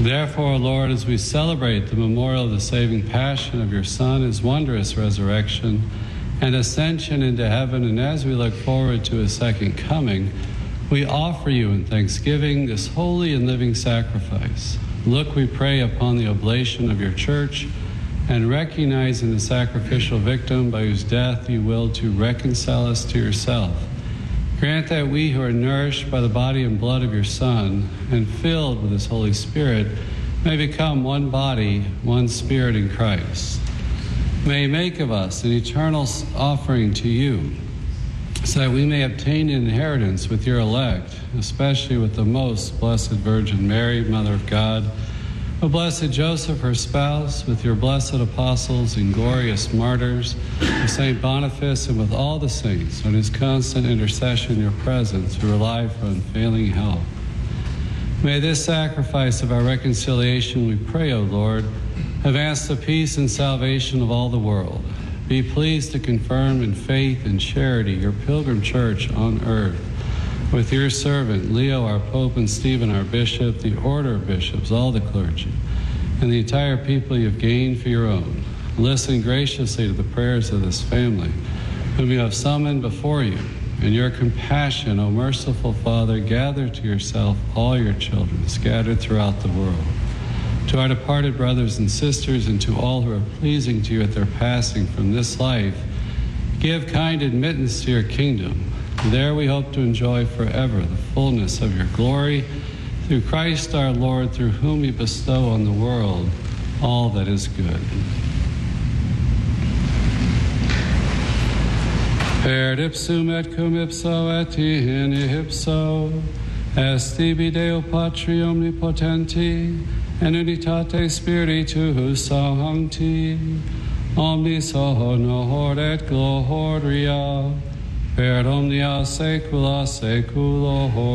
Therefore, Lord, as we celebrate the memorial of the saving passion of your Son, his wondrous resurrection and ascension into heaven, and as we look forward to his second coming, we offer you in thanksgiving this holy and living sacrifice. Look, we pray, upon the oblation of your church, and recognizing the sacrificial victim by whose death you willed to reconcile us to yourself. Grant that we who are nourished by the body and blood of your Son and filled with his Holy Spirit may become one body, one spirit in Christ. May he make of us an eternal offering to you, so that we may obtain an inheritance with your elect, especially with the most blessed Virgin Mary, Mother of God, O blessed Joseph, her spouse, with your blessed apostles and glorious martyrs, with St. Boniface, and with all the saints, on whose constant intercession in your presence we rely for unfailing help. May this sacrifice of our reconciliation, we pray, O Lord, advance the peace and salvation of all the world. Be pleased to confirm in faith and charity your pilgrim church on earth. With your servant, Leo, our Pope, and Stephen, our Bishop, the order of bishops, all the clergy, and the entire people you have gained for your own. Listen graciously to the prayers of this family, whom you have summoned before you. In your compassion, O merciful Father, gather to yourself all your children scattered throughout the world. To our departed brothers and sisters, and to all who are pleasing to you at their passing from this life, give kind admittance to your kingdom. There we hope to enjoy forever the fullness of your glory, through Christ our Lord, through whom you bestow on the world all that is good. Per ipsum et cum ipso et in ipso, est tibi Deo Patri omnipotenti, en unitate Spiritus Sancti, omnis honor et gloria, per omnia saecula saeculorum.